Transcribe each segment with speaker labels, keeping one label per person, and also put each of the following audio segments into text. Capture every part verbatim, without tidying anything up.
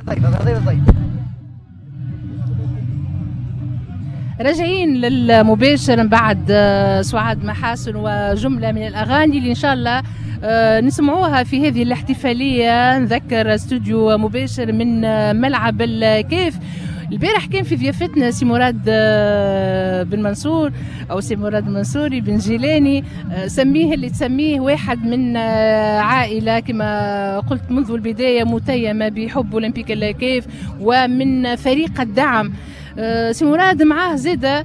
Speaker 1: راجعين للمباشر من بعد سعاد محاسن وجملة من الأغاني اللي إن شاء الله نسمعوها في هذه الاحتفالية. نذكر استوديو مباشر من ملعب الكيف. البارح كان في ضيافتنا سي مراد بن منصور او سي مراد المنصوري بن جيلاني، سميه اللي تسميه، واحد من عائله كما قلت منذ البدايه متيمه بحب اولمبيك الكيف ومن فريق الدعم. سي مراد معاه زاده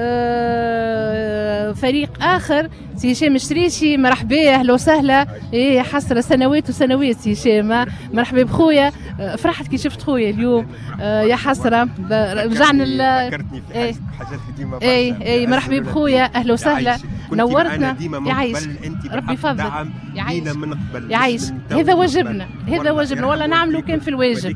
Speaker 1: فريق اخر سي هشام الشريشي. مرحبا، اهلا وسهلا. ايه حسره سنوات وسنوات سي هشام، مرحبا بخويا. فرحت كي شفت خويا اليوم، يا حسره رجعنا ل
Speaker 2: فكرتني في
Speaker 1: ايه
Speaker 2: حاجات قديمه برشا.
Speaker 1: اي اي مرحبا بخويا، اهلا وسهلا، نورتنا.
Speaker 2: يعيش
Speaker 1: ربي يفضلك، يعيش يعيش. هذا واجبنا، هذا واجبنا والله نعملوا كان في الواجب.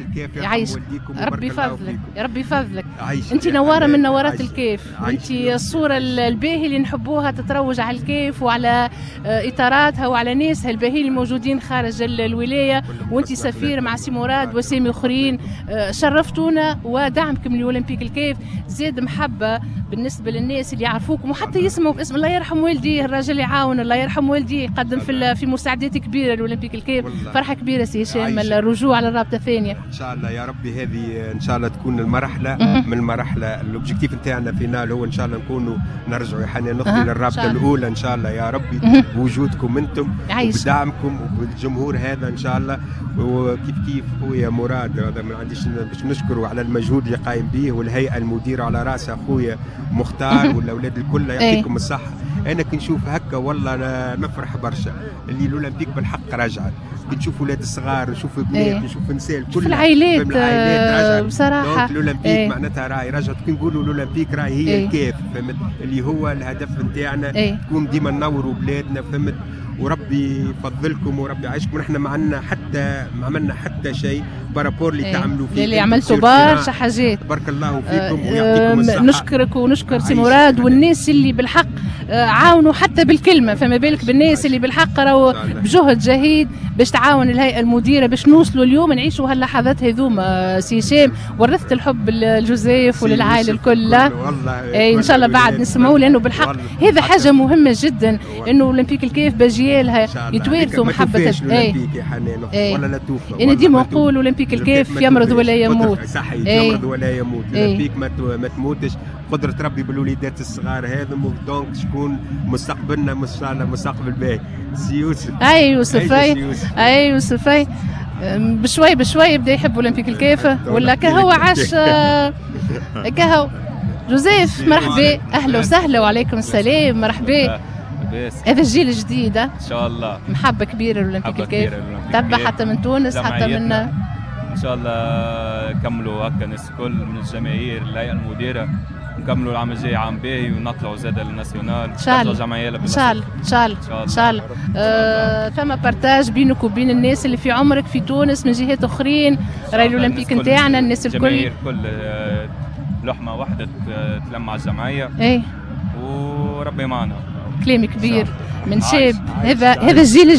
Speaker 1: يعيش ربي يفضلك، يا ربي يفضلك. انت نواره من نوارات الكيف، وانت الصوره الباهيه اللي نحبوها تتروج على الكيف وعلى اطاراتها وعلى ناسها الباهيين الموجودين خارج الولايه، وانت سفير مع سي مراد وسامي اخرين. شرفتونا ودعمكم لاولمبيك الكيف زاد محبه بالنسبه للناس اللي يعرفوكم وحتى يسمعوا باسم. الله يرحم والديه، الراجل يعاون، الله يرحم والديه، قدم في في مساعدات كبيره لاولمبيك الكيف. فرحه كبيره سي هشام الرجوع على الرابطه الثانيه
Speaker 2: ان شاء الله يا ربي. هذه ان شاء الله تكون المرحله من المراحل. الاوبجيكتيف نتاعنا فينال هو ان شاء الله نكونوا نرجعوا حنا نخطي أه. للرابطه الاولى ان شاء الله يا ربي، بوجودكم انتم وبدعمكم وبالجمهور هذا ان شاء الله. وكيف كيف خويا مراد هذا ما عنديش باش نشكره على المجهود اللي قايم به، والهيئه المديره على راسها خويا مختار والاولاد الكل يعطيكم الصحه. انا كي نشوف هكا والله أنا نفرح برشا اللي الاولمبيك بالحق رجعت. كي نشوف اولاد الصغار، نشوف بنات، نشوف نساء الكل
Speaker 1: في العائلات,
Speaker 2: العائلات
Speaker 1: بصراحه
Speaker 2: الاولمبيك ايه. معناتها راهي رجعت. كي نقولوا الاولمبيك راهي هي ايه. الكيف فهمت، اللي هو الهدف نتاعنا ايه. تكون ديما ننوروا بلادنا فهمت، وربي يفضلكم وربي يعيشكم. نحن ما عندنا حتى ما عملنا حتى شيء بارابور اللي ايه. تعملوا فيه
Speaker 1: اللي عملتوا برشا حاجات،
Speaker 2: بارك الله فيكم اه ويعطيكم الصحه.
Speaker 1: نشكرك ونشكر سي مراد والناس اللي بالحق عاونوا حتى بالكلمه، فما بالك بالناس اللي بالحق راهو بجهد جهيد باش تعاون الهيئه المديره باش نوصلوا اليوم نعيشوا هاللحظات هذوما. سي هشام ورثت الحب للجوزيف وللعائله الكل. اي ان شاء الله بعد نسمعوا، لانه بالحق هذا حاجه مهمه جدا انه اولمبيك الكيف باجيالها يتوارثوا محبه.
Speaker 2: اي اي ولا لا توفى.
Speaker 1: انا ديما نقول اولمبيك الكيف يمرض ولا يموت.
Speaker 2: صحيح يمرض ولا يموت. اولمبيك ما تموتش، قدره ربي بالوليدات الصغار هذم. دونك شكون مستقبلنا ان شاء الله مستقبل باهي. سي يوسف.
Speaker 1: اي يوسف اي اي يوسف اي بشوي بشوي بدا يحب اولمبيك الكيف ولا كهو عاش كهو. جوزيف مرحبا، اهلا وسهلا وعليكم السلام. مرحبا. هذا الجيل الجديد ان
Speaker 3: شاء الله
Speaker 1: محبه كبيره للاولمبيك الكيف، تبع حتى من تونس حتى من
Speaker 3: ان شاء الله. كملوا هكا الناس الكل من الجماهير الهيئه المديره، نكملوا العام الجاي عام باهي ونطلعوا زاد للناسيونال.
Speaker 1: ان شاء الله ان شاء الله ان شاء الله ان شاء الله. آه ثم بارتاج بينك وبين الناس اللي في عمرك في تونس من جهات اخرين. راهي الاولمبيك نتاعنا الناس الكل
Speaker 3: الجماهير الكل لحمه واحده تلم على الجمعيه.
Speaker 1: اي
Speaker 3: وربي معنا.
Speaker 1: كلام كبير من شاب. هذا هذا الجيل